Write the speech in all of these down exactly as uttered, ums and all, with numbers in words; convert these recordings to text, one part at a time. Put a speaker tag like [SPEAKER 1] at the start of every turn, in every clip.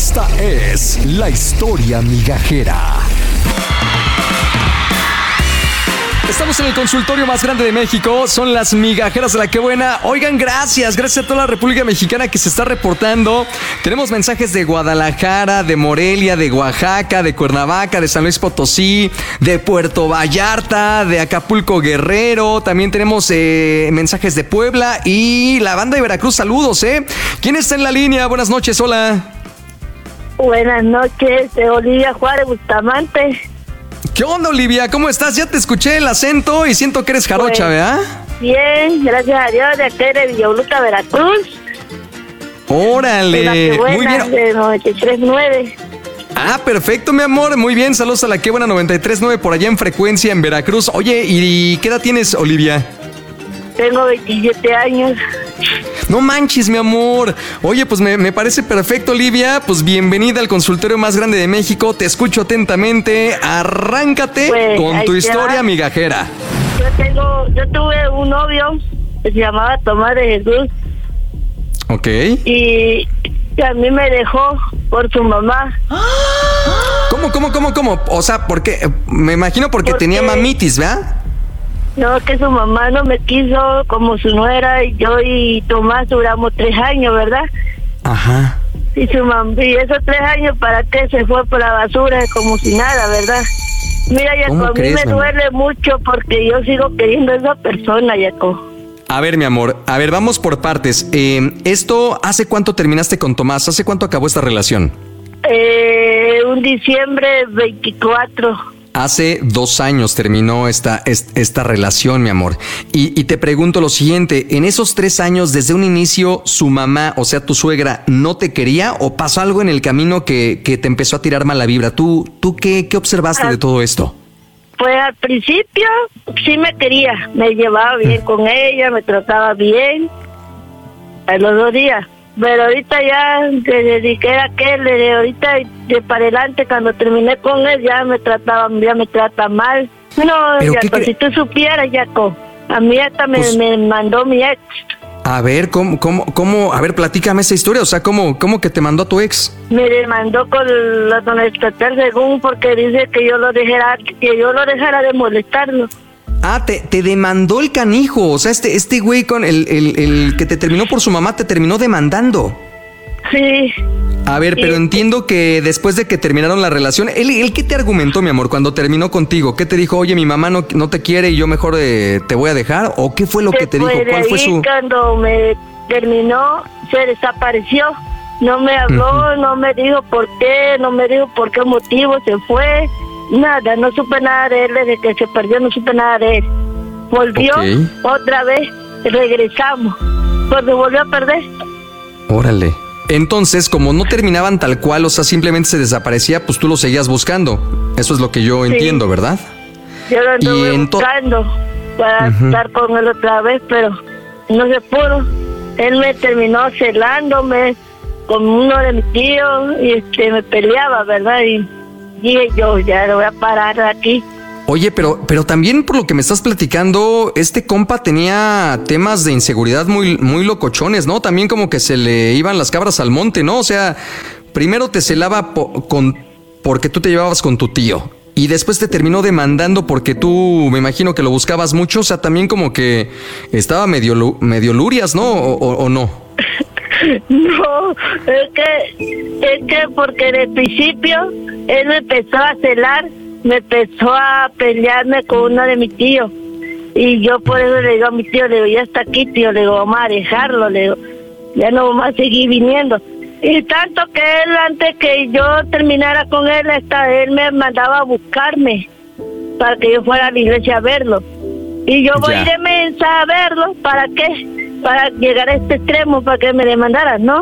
[SPEAKER 1] Esta es la historia migajera. Estamos en el consultorio más grande de México, son las migajeras de la que buena. Oigan, gracias, gracias a toda la República Mexicana que se está reportando. Tenemos mensajes de Guadalajara, de Morelia, de Oaxaca, de Cuernavaca, de San Luis Potosí, de Puerto Vallarta, de Acapulco Guerrero. También tenemos eh, mensajes de Puebla y la banda de Veracruz. Saludos, ¿eh? ¿Quién está en la línea? Buenas noches, hola.
[SPEAKER 2] Buenas noches, Olivia Juárez Bustamante.
[SPEAKER 1] ¿Qué onda, Olivia? ¿Cómo estás? Ya te escuché el acento y siento que eres jarocha, pues, ¿verdad?
[SPEAKER 2] Bien, gracias a Dios, de aquí de Villauluta, Veracruz.
[SPEAKER 1] Órale,
[SPEAKER 2] buena,
[SPEAKER 1] muy bien.
[SPEAKER 2] De noventa y tres punto nueve.
[SPEAKER 1] Ah, perfecto, mi amor. Muy bien, saludos a la que buena noventa y tres punto nueve por allá en frecuencia en Veracruz. Oye, ¿y qué edad tienes, Olivia?
[SPEAKER 2] Tengo veintisiete años.
[SPEAKER 1] No manches, mi amor. Oye, pues me, me parece perfecto, Olivia. Pues bienvenida al consultorio más grande de México. Te escucho atentamente. Arráncate pues, con tu historia va. migajera.
[SPEAKER 2] Yo tengo, yo tuve un novio que se llamaba Tomás de Jesús.
[SPEAKER 1] Ok.
[SPEAKER 2] Y, y a mí me dejó por su mamá.
[SPEAKER 1] ¿Cómo, cómo, cómo, cómo? O sea, porque me imagino porque, porque tenía mamitis, ¿verdad?
[SPEAKER 2] No, que su mamá no me quiso como su nuera, y yo y Tomás duramos tres años, ¿verdad?
[SPEAKER 1] Ajá.
[SPEAKER 2] Y su mamá, y esos tres años, ¿para qué se fue por la basura? Como si nada, ¿verdad? Mira, Yaco, a mí me duele mucho porque yo sigo queriendo a esa persona, Yaco.
[SPEAKER 1] A ver, mi amor, a ver, vamos por partes. Eh, ¿Esto hace cuánto terminaste con Tomás? ¿Hace cuánto acabó esta relación?
[SPEAKER 2] Eh, un diciembre veinticuatro.
[SPEAKER 1] Hace dos años terminó esta, esta relación, mi amor. Y, y te pregunto lo siguiente, ¿en esos tres años, desde un inicio, su mamá, o sea, tu suegra, no te quería o pasó algo en el camino que, que te empezó a tirar mala vibra? ¿Tú, tú qué, qué observaste ah, de todo esto?
[SPEAKER 2] Pues al principio sí me quería, me llevaba bien con ella, me trataba bien a los dos días. Pero ahorita ya le dediqué a aquel, le ahorita de para adelante, cuando terminé con él, ya me trataba, ya me trata mal. No, Yaco, si tú supieras, Yaco, a mí hasta me, pues, me mandó mi ex.
[SPEAKER 1] A ver, ¿cómo, cómo, cómo? A ver, platícame esa historia, o sea, ¿cómo, cómo que te mandó a tu ex?
[SPEAKER 2] Me demandó con la don estatal según porque dice que yo lo dejara, que yo lo dejara de molestarlo.
[SPEAKER 1] Ah, te, te demandó el canijo, o sea, este, este güey con el, el, el que te terminó por su mamá te terminó demandando.
[SPEAKER 2] Sí.
[SPEAKER 1] A ver, pero sí. Entiendo que después de que terminaron la relación, ¿él, él qué te argumentó, mi amor, cuando terminó contigo? ¿Qué te dijo? Oye, mi mamá no, no te quiere y yo mejor eh, te voy a dejar, ¿o qué fue lo que te dijo? ¿Cuál fue su...?
[SPEAKER 2] Cuando me terminó, se desapareció. No me habló, uh-huh. no me dijo por qué, no me dijo por qué motivo se fue. Nada, no supe nada de él, desde que se perdió no supe nada de él. Volvió okay. otra vez, regresamos, porque volvió a perder.
[SPEAKER 1] Órale. Entonces, como no terminaban tal cual, o sea, simplemente se desaparecía, pues tú lo seguías buscando. Eso es lo que yo sí. entiendo, ¿verdad?
[SPEAKER 2] Yo lo anduve ento- buscando para uh-huh. estar con él otra vez, pero no se pudo. Él me terminó celándome con uno de mis tíos y este me peleaba, ¿verdad? Y dije yo, ya lo voy a parar aquí.
[SPEAKER 1] Oye, pero, pero también por lo que me estás platicando, este compa tenía temas de inseguridad muy, muy locochones, ¿no? También como que se le iban las cabras al monte, ¿no? O sea, primero te celaba po- con, porque tú te llevabas con tu tío y después te terminó demandando porque tú, me imagino que lo buscabas mucho. O sea, también como que estaba medio, medio lurias, ¿no? ¿O, o, o no?
[SPEAKER 2] No, es que, es que porque en el principio él me empezó a celar, me empezó a pelearme con uno de mis tíos. Y yo por eso le digo a mi tío, le digo, ya está aquí, tío, le digo, vamos a dejarlo, le digo, ya no vamos a seguir viniendo. Y tanto que él, antes que yo terminara con él, hasta él me mandaba a buscarme para que yo fuera a la iglesia a verlo. Y yo voy de mensa a verlo, ¿para qué? Para llegar a este extremo, para que me demandaran, ¿no?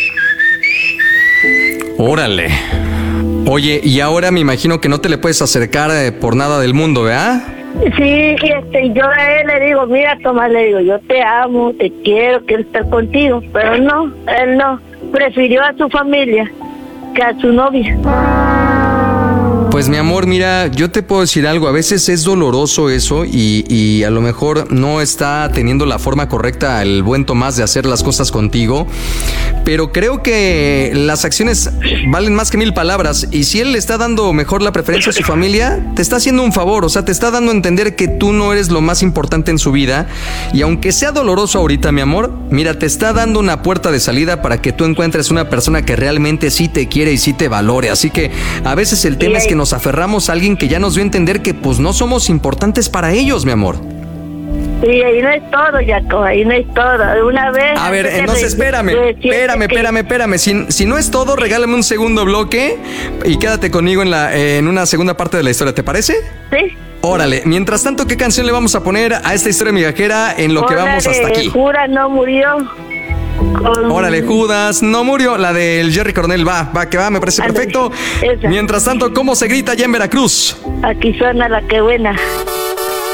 [SPEAKER 1] Órale. Oye, y ahora me imagino que no te le puedes acercar eh, por nada del mundo, ¿verdad?
[SPEAKER 2] Sí, y este, yo a él le digo, mira, Tomás, le digo, yo te amo, te quiero, quiero estar contigo, pero no, él no, prefirió a su familia que a su novia.
[SPEAKER 1] Pues mi amor, mira, yo te puedo decir algo, a veces es doloroso eso y, y a lo mejor no está teniendo la forma correcta el buen Tomás de hacer las cosas contigo, pero creo que las acciones valen más que mil palabras y si él le está dando mejor la preferencia a su familia, te está haciendo un favor, o sea, te está dando a entender que tú no eres lo más importante en su vida y aunque sea doloroso ahorita, mi amor, mira, te está dando una puerta de salida para que tú encuentres una persona que realmente sí te quiere y sí te valore, así que a veces el tema es que nos aferramos a alguien que ya nos dio a entender que pues no somos importantes para ellos, mi amor.
[SPEAKER 2] Sí, ahí no es todo, Jacob, ahí no es todo. Una vez...
[SPEAKER 1] A ver, entonces espérame, espérame, espérame, espérame. Si, si no es todo, regálame un segundo bloque y quédate conmigo en, la, eh, en una segunda parte de la historia, ¿te parece?
[SPEAKER 2] Sí.
[SPEAKER 1] Órale, mientras tanto, ¿qué canción le vamos a poner a esta historia migajera en lo que
[SPEAKER 2] Órale,
[SPEAKER 1] vamos hasta aquí?
[SPEAKER 2] Jura no murió. Con...
[SPEAKER 1] Órale, Judas no murió, la del Jerry Coronel, va, va, que va, me parece perfecto. Mientras tanto, ¿cómo se grita allá en Veracruz?
[SPEAKER 2] Aquí suena la que buena.